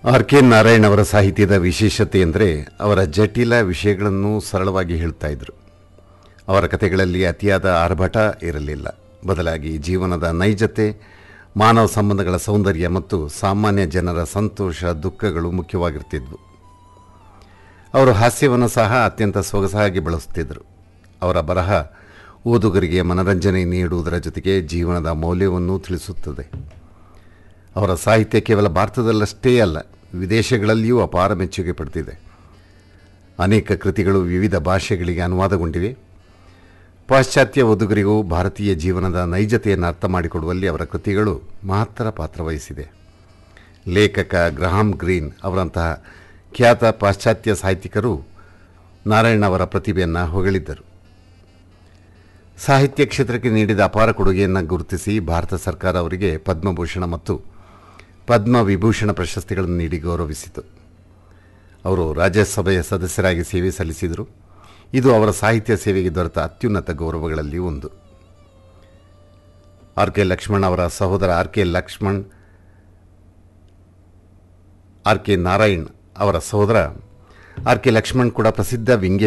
R K Narayan ಅವರ ಸಾಹಿತ್ಯದ ವಿಶೇಷತೆ ಎಂದರೆ ಅವರ ಜಟಿಲ ವಿಷಯಗಳನ್ನು ಸರಳವಾಗಿ ಹೇಳ್ತಾ ಇದ್ರು. ಅವರ ಕಥೆಗಳಲ್ಲಿ ಅತಿಯಾದ ಆರ್ಭಟ ಇರಲಿಲ್ಲ. ಬದಲಾಗಿ ಜೀವನದ ನೈಜತೆ, ಮಾನವ ಸಂಬಂಧಗಳ ಸೌಂದರ್ಯ ಮತ್ತು ಸಾಮಾನ್ಯ ಜನರ ಸಂತೋಷ ದುಃಖಗಳು ಮುಖ್ಯವಾಗಿರ್ತಿದ್ವು. ಅವರು ಹಾಸ್ಯವನ್ನು ಸಹ ಅತ್ಯಂತ ಸೊಗಸಾಗಿ ಬಳಸುತ್ತಿದ್ದರು. ಅವರ ಬರಹ ಓದುಗರಿಗೆ ಮನರಂಜನೆ ನೀಡುವುದರ ಜೊತೆಗೆ ಜೀವನದ ಮೌಲ್ಯವನ್ನು ತಿಳಿಸುತ್ತದೆ. ಅವರ ಸಾಹಿತ್ಯ ಕೇವಲ ಭಾರತದಲ್ಲಷ್ಟೇ ಅಲ್ಲ, ವಿದೇಶಗಳಲ್ಲಿಯೂ ಅಪಾರ ಮೆಚ್ಚುಗೆ ಪಡೆದಿದೆ. ಅನೇಕ ಕೃತಿಗಳು ವಿವಿಧ ಭಾಷೆಗಳಿಗೆ ಅನುವಾದಗೊಂಡಿವೆ. ಪಾಶ್ಚಾತ್ಯ ಓದುಗರಿಗೂ ಭಾರತೀಯ ಜೀವನದ ನೈಜತೆಯನ್ನು ಅರ್ಥ ಮಾಡಿಕೊಡುವಲ್ಲಿ ಅವರ ಕೃತಿಗಳು ಮಹತ್ತರ ಪಾತ್ರವಹಿಸಿದೆ. ಲೇಖಕ ಗ್ರಹಾಮ್ ಗ್ರೀನ್ ಅವರಂತಹ ಖ್ಯಾತ ಪಾಶ್ಚಾತ್ಯ ಸಾಹಿತ್ಯಿಕರು ನಾರಾಯಣ್ ಅವರ ಪ್ರತಿಭೆಯನ್ನು ಹೊಗಳಿದ್ದರು. ಸಾಹಿತ್ಯ ಕ್ಷೇತ್ರಕ್ಕೆ ನೀಡಿದ ಅಪಾರ ಕೊಡುಗೆಯನ್ನು ಗುರುತಿಸಿ ಭಾರತ ಸರ್ಕಾರ ಅವರಿಗೆ ಪದ್ಮಭೂಷಣ ಮತ್ತು ಪದ್ಮವಿಭೂಷಣ ಪ್ರಶಸ್ತಿಗಳನ್ನು ನೀಡಿ ಗೌರವಿಸಿತು. ಅವರು ರಾಜ್ಯಸಭೆಯ ಸದಸ್ಯರಾಗಿ ಸೇವೆ ಸಲ್ಲಿಸಿದರು. ಇದು ಅವರ ಸಾಹಿತ್ಯ ಸೇವೆಗೆ ದೊರೆತ ಅತ್ಯುನ್ನತ ಗೌರವಗಳಲ್ಲಿ ಒಂದು. ಆರ್ ಕೆ ಲಕ್ಷ್ಮಣ್ ಅವರ ಸಹೋದರ ಆರ್ ಕೆ ನಾರಾಯಣ್ ಅವರ ಸಹೋದರ ಆರ್ ಕೆ ಲಕ್ಷ್ಮಣ್ ಕೂಡ ಪ್ರಸಿದ್ಧ ವ್ಯಂಗ್ಯ